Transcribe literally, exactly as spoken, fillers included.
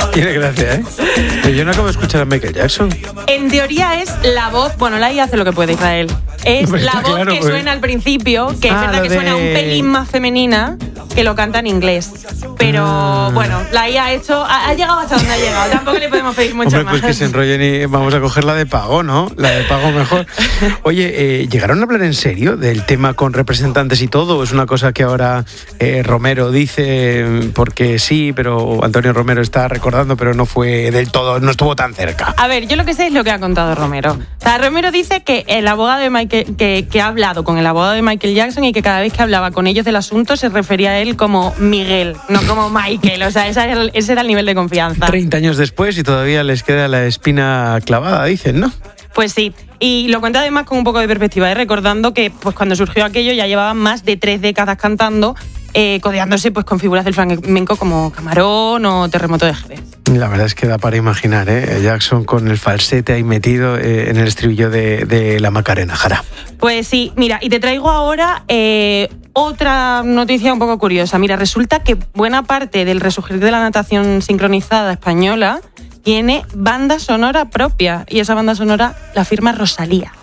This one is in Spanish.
Tiene gracia, ¿eh? Pero yo no acabo de escuchar a Michael Jackson. En teoría es la voz, bueno, la I A hace lo que puede, Israel. Es Pues la está voz claro, que pues. suena al principio, que Ah, es verdad lo que suena de- un pelín más femenina, que lo canta en inglés. Pero Ah. bueno, la I A ha hecho, ha, ha llegado hasta donde ha llegado. Tampoco le podemos pedir mucho Hombre, más. pues que se enrollen y vamos a coger la de pago, ¿no? La de pago mejor. Oye, eh, ¿llegaron a hablar en serio del tema con representantes y todo? ¿Es una cosa que ahora eh, Romero dice porque sí, pero Antonio Romero está recordando, pero no fue del todo, no estuvo tan cerca? A ver, yo lo que sé es lo que ha contado Romero. O sea, Romero dice que el abogado de Michael, que, que ha hablado con el abogado de Michael Jackson y que cada vez que hablaba con ellos del asunto se refería a él como Miguel, no como Michael. O sea, ese era el, ese era el nivel de confianza. treinta años después y todavía les queda la espina clavada, dicen, ¿no? Pues sí, y lo cuenta además con un poco de perspectiva, ¿eh? Recordando que pues cuando surgió aquello ya llevaban más de tres décadas cantando, eh, codeándose pues con figuras del flamenco como Camarón o Terremoto de Jerez. La verdad es que da para imaginar, ¿eh? Jackson con el falsete ahí metido eh, en el estribillo de, de la Macarena, Jara. Pues sí, mira, y te traigo ahora eh, otra noticia un poco curiosa. Mira, resulta que buena parte del resurgir de la natación sincronizada española tiene banda sonora propia, y esa banda sonora la firma Rosalía.